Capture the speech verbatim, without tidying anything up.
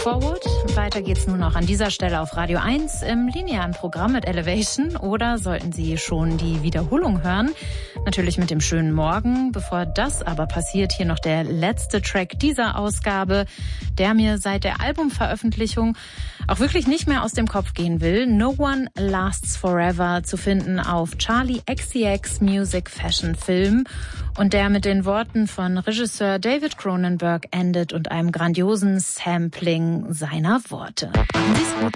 Forward. Weiter geht's nun noch an dieser Stelle auf Radio eins im linearen Programm mit Elevation. Oder sollten Sie schon die Wiederholung hören? Natürlich mit dem schönen Morgen. Bevor das aber passiert, hier noch der letzte Track dieser Ausgabe, der mir seit der Albumveröffentlichung auch wirklich nicht mehr aus dem Kopf gehen will. No One Lasts Forever, zu finden auf Charli X C X Music Fashion Film. Und der mit den Worten von Regisseur David Cronenberg endet und einem grandiosen Sampling seiner Worte. Machen Sie's gut.